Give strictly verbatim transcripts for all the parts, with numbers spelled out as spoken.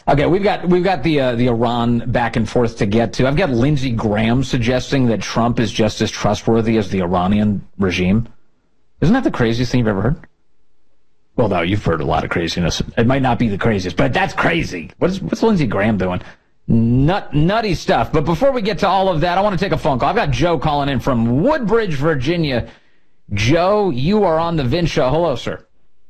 Okay, we've got we've got the uh, the Iran back and forth to get to. I've got Lindsey Graham suggesting that Trump is just as trustworthy as the Iranian regime. Isn't that the craziest thing you've ever heard? Well, no, you've heard a lot of craziness. It might not be the craziest, but that's crazy. What's what's Lindsey Graham doing? Nut nutty stuff. But before we get to all of that, I want to take a phone call. I've got Joe calling in from Woodbridge, Virginia. Joe, you are on the Vin Show. Hello, sir.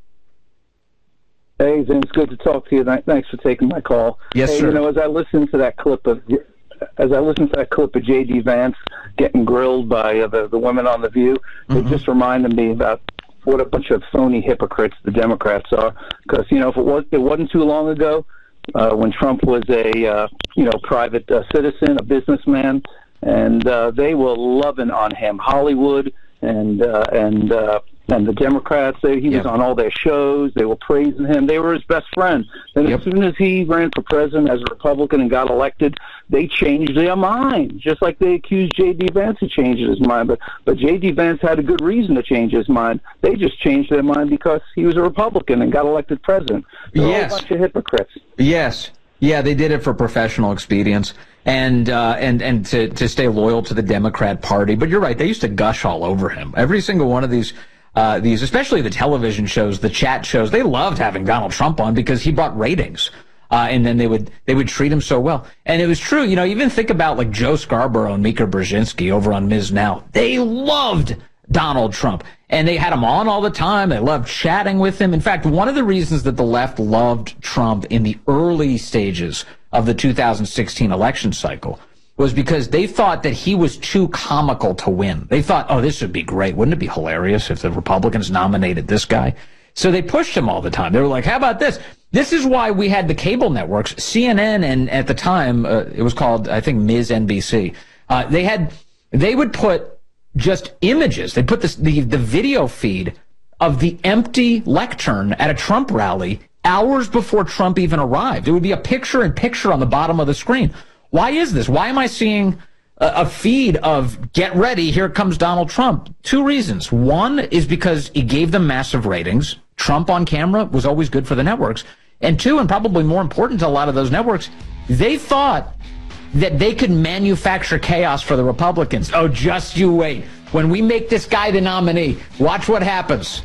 Hey, Vin, it's good to talk to you. Thanks for taking my call. Yes, hey, sir. You know, as I listened to that clip of, as I listened to that clip of J D. Vance getting grilled by uh, the the women on The View, mm-hmm. it just reminded me about what a bunch of phony hypocrites the Democrats are. Because you know, if it was, it wasn't too long ago uh, when Trump was a uh, you know private uh, citizen, a businessman, and uh, they were loving on him. Hollywood and uh, and. Uh, And the Democrats, they, he was yep. on all their shows. They were praising him. They were his best friend. Then yep. as soon as he ran for president as a Republican and got elected, they changed their mind, just like they accused J D. Vance of changing his mind. But but J D. Vance had a good reason to change his mind. They just changed their mind because he was a Republican and got elected president. They're yes. all a bunch of hypocrites. Yes. Yeah, they did it for professional expedience and uh, and and to, to stay loyal to the Democrat Party. But you're right. They used to gush all over him. Every single one of these Uh, these, especially the television shows, the chat shows, they loved having Donald Trump on because he brought ratings. Uh, and then they would, they would treat him so well. And it was true. You know, even think about like Joe Scarborough and Mika Brzezinski over on Miz Now. They loved Donald Trump and they had him on all the time. They loved chatting with him. In fact, one of the reasons that the left loved Trump in the early stages of the two thousand sixteen election cycle was because they thought that he was too comical to win. They thought, oh, this would be great. Wouldn't it be hilarious if the Republicans nominated this guy? So they pushed him all the time. They were like, how about this? This is why we had the cable networks, C N N, and at the time, uh, it was called, I think, Miz N B C. Uh, they had, they would put just images. They put this, the, the video feed of the empty lectern at a Trump rally hours before Trump even arrived. It would be a picture-in-picture on the bottom of the screen. Why is this? Why am I seeing a, a feed of, get ready, here comes Donald Trump? Two reasons. One is because he gave them massive ratings. Trump on camera was always good for the networks. And two, and probably more important to a lot of those networks, they thought that they could manufacture chaos for the Republicans. Oh, just you wait. When we make this guy the nominee, watch what happens.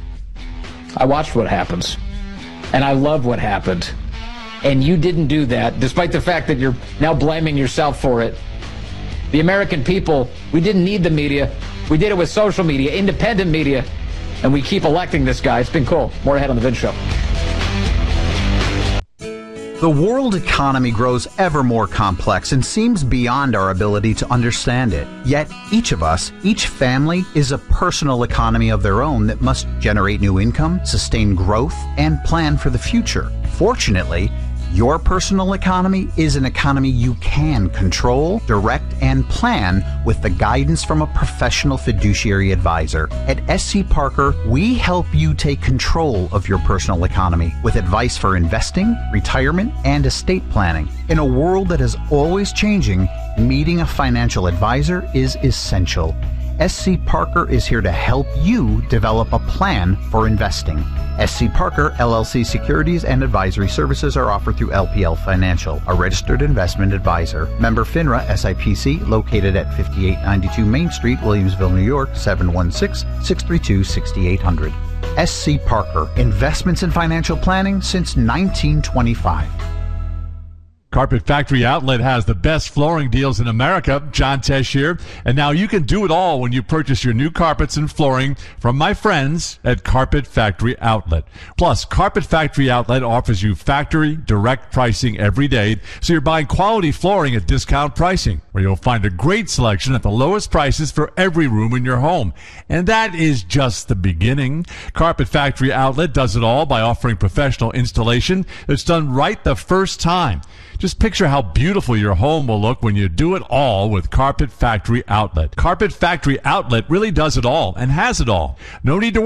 I watched what happens. And I love what happened. And you didn't do that, despite the fact that you're now blaming yourself for it. The American people, we didn't need the media. We did it with social media, independent media, and we keep electing this guy. It's been cool. More ahead on The Vin Show. The world economy grows ever more complex and seems beyond our ability to understand it. Yet, each of us, each family, is a personal economy of their own that must generate new income, sustain growth, and plan for the future. Fortunately, your personal economy is an economy you can control, direct, and plan with the guidance from a professional fiduciary advisor. At S C Parker, we help you take control of your personal economy with advice for investing, retirement, and estate planning. In a world that is always changing, meeting a financial advisor is essential. S C Parker is here to help you develop a plan for investing. S C Parker, L L C securities and advisory services are offered through L P L Financial, a registered investment advisor. Member FINRA S I P C, located at fifty-eight ninety-two Main Street, Williamsville, New York, seven one six, six three two, six eight zero zero. S C Parker, investments in financial planning since nineteen twenty-five. Carpet Factory Outlet has the best flooring deals in America. John Tesh here. And now you can do it all when you purchase your new carpets and flooring from my friends at Carpet Factory Outlet. Plus, Carpet Factory Outlet offers you factory direct pricing every day, so you're buying quality flooring at discount pricing, where you'll find a great selection at the lowest prices for every room in your home. And that is just the beginning. Carpet Factory Outlet does it all by offering professional installation that's done right the first time. Just picture how beautiful your home will look when you do it all with Carpet Factory Outlet. Carpet Factory Outlet really does it all and has it all. No need to worry.